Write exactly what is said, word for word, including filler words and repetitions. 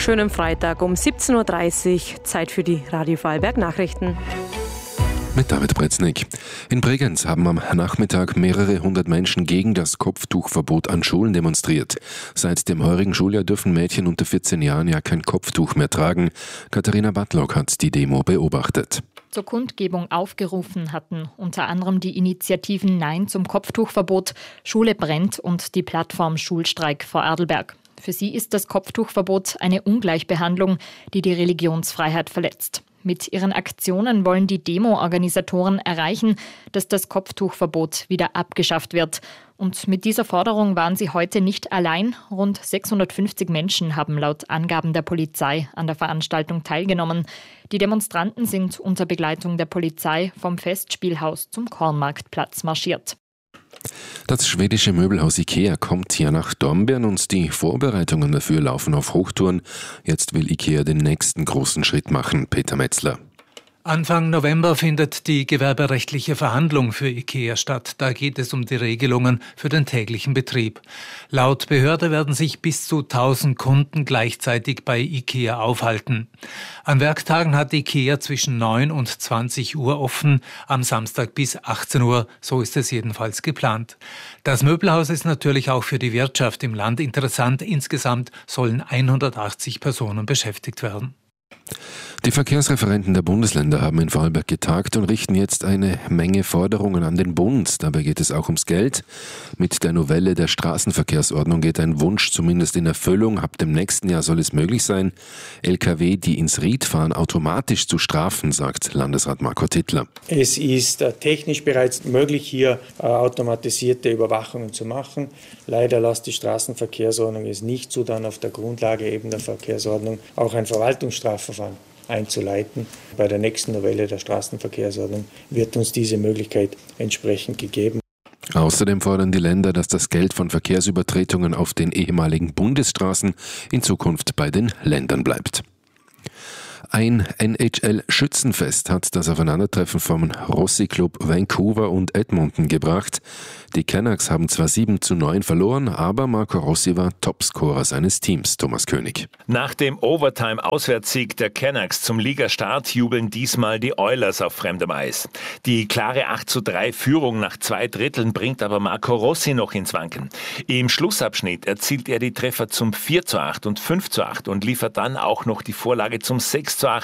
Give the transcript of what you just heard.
schönen Freitag um siebzehn Uhr dreißig. Zeit für die Radio Vorarlberg Nachrichten. Mit David Bretznik. In Bregenz haben am Nachmittag mehrere hundert Menschen gegen das Kopftuchverbot an Schulen demonstriert. Seit dem heurigen Schuljahr dürfen Mädchen unter vierzehn Jahren ja kein Kopftuch mehr tragen. Katharina Batlock hat die Demo beobachtet. Zur Kundgebung aufgerufen hatten unter anderem die Initiativen Nein zum Kopftuchverbot, Schule brennt und die Plattform Schulstreik Vorarlberg. Für sie ist das Kopftuchverbot eine Ungleichbehandlung, die die Religionsfreiheit verletzt. Mit ihren Aktionen wollen die Demo-Organisatoren erreichen, dass das Kopftuchverbot wieder abgeschafft wird. Und mit dieser Forderung waren sie heute nicht allein. Rund sechshundertfünfzig Menschen haben laut Angaben der Polizei an der Veranstaltung teilgenommen. Die Demonstranten sind unter Begleitung der Polizei vom Festspielhaus zum Kornmarktplatz marschiert. Das schwedische Möbelhaus IKEA kommt hier nach Dornbirn und die Vorbereitungen dafür laufen auf Hochtouren. Jetzt will IKEA den nächsten großen Schritt machen. Peter Metzler. Anfang November findet die gewerberechtliche Verhandlung für IKEA statt. Da geht es um die Regelungen für den täglichen Betrieb. Laut Behörde werden sich bis zu tausend Kunden gleichzeitig bei IKEA aufhalten. An Werktagen hat IKEA zwischen neun und zwanzig Uhr offen, am Samstag bis achtzehn Uhr, so ist es jedenfalls geplant. Das Möbelhaus ist natürlich auch für die Wirtschaft im Land interessant. Insgesamt sollen hundertachtzig Personen beschäftigt werden. Die Verkehrsreferenten der Bundesländer haben in Vorarlberg getagt und richten jetzt eine Menge Forderungen an den Bund. Dabei geht es auch ums Geld. Mit der Novelle der Straßenverkehrsordnung geht ein Wunsch zumindest in Erfüllung. Ab dem nächsten Jahr soll es möglich sein, L K W, die ins Ried fahren, automatisch zu strafen, sagt Landesrat Marco Tittler. Es ist äh, technisch bereits möglich, hier äh, automatisierte Überwachungen zu machen. Leider lässt die Straßenverkehrsordnung es nicht zu, dann auf der Grundlage eben der Verkehrsordnung auch ein Verwaltungsstrafverfahren einzuleiten. Bei der nächsten Novelle der Straßenverkehrsordnung wird uns diese Möglichkeit entsprechend gegeben. Außerdem fordern die Länder, dass das Geld von Verkehrsübertretungen auf den ehemaligen Bundesstraßen in Zukunft bei den Ländern bleibt. Ein N H L-Schützenfest hat das Aufeinandertreffen vom Rossi Club Vancouver und Edmonton gebracht. Die Canucks haben zwar sieben zu neun verloren, aber Marco Rossi war Topscorer seines Teams, Thomas König. Nach dem Overtime-Auswärtssieg der Canucks zum Ligastart jubeln diesmal die Oilers auf fremdem Eis. Die klare acht zu drei Führung nach zwei Dritteln bringt aber Marco Rossi noch ins Wanken. Im Schlussabschnitt erzielt er die Treffer zum vier zu acht und fünf zu acht und liefert dann auch noch die Vorlage zum sechs zu acht.